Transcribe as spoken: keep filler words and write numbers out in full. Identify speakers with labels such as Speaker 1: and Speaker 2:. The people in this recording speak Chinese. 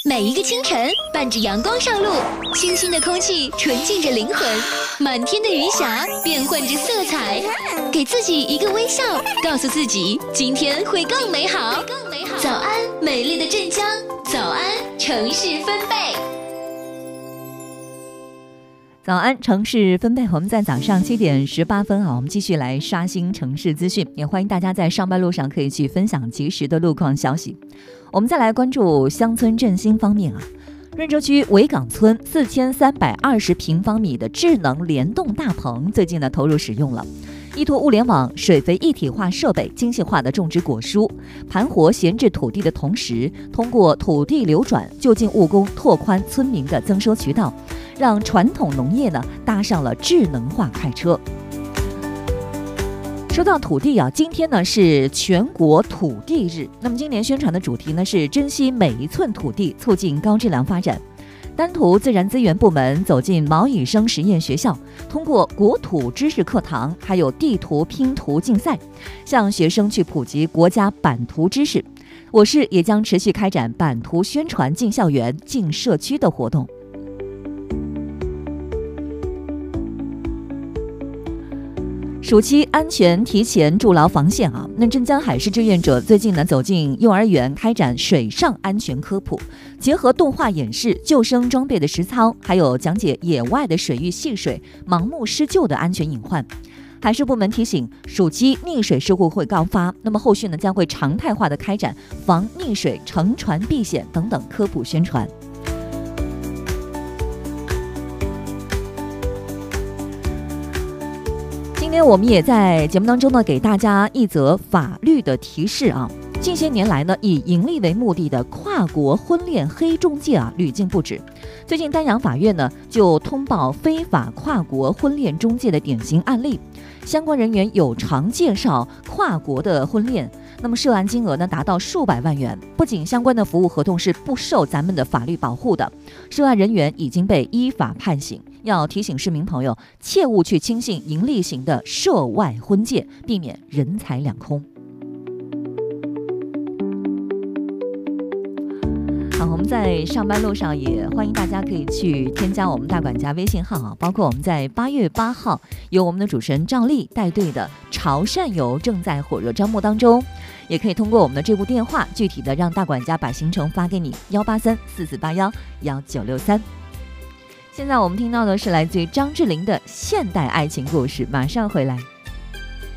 Speaker 1: 每一个清晨，伴着阳光上路，清新的空气纯净着灵魂，满天的云霞变换着色彩。给自己一个微笑，告诉自己今天会更美好。早安，美丽的镇江；早安，城市分贝。
Speaker 2: 早安，城市分贝。我们在早上七点十八分啊，我们继续来刷新城市资讯，也欢迎大家在上班路上可以去分享及时的路况消息。我们再来关注乡村振兴方面啊，润州区维港村四千三百二十平方米的智能联动大棚最近呢投入使用了。依托物联网、水肥一体化设备，精细化的种植果蔬，盘活闲置土地的同时，通过土地流转、就近务工，拓宽村民的增收渠道，让传统农业呢搭上了智能化快车。说到土地啊，今天呢是全国土地日。那么今年宣传的主题呢是珍惜每一寸土地，促进高质量发展。丹徒自然资源部门走进毛以生实验学校，通过国土知识课堂还有地图拼图竞赛，向学生去普及国家版图知识。我市也将持续开展版图宣传进校园、进社区的活动。暑期安全提前筑牢防线啊！那镇江海事志愿者最近呢走进幼儿园开展水上安全科普，结合动画演示救生装备的实操，还有讲解野外的水域戏水、盲目施救的安全隐患。海事部门提醒，暑期溺水事故会高发，那么后续呢将会常态化的开展防溺水、乘船避险等等科普宣传。今天我们也在节目当中呢，给大家一则法律的提示啊。近些年来呢，以盈利为目的的跨国婚恋黑中介啊，屡禁不止。最近丹阳法院呢，就通报非法跨国婚恋中介的典型案例，相关人员有偿介绍跨国的婚恋，那么涉案金额呢达到数百万元。不仅相关的服务合同是不受咱们的法律保护的，涉案人员已经被依法判刑。要提醒市民朋友，切勿去轻信盈利型的涉外婚介，避免人财两空。好，我们在上班路上也欢迎大家可以去添加我们大管家微信号啊，包括我们在八月八号由我们的主持人赵丽带队的潮汕游正在火热招募当中，也可以通过我们的这部电话，具体的让大管家把行程发给你，幺八三四四八幺幺九六三。现在我们听到的是来自于张智霖的现代爱情故事，马上回来。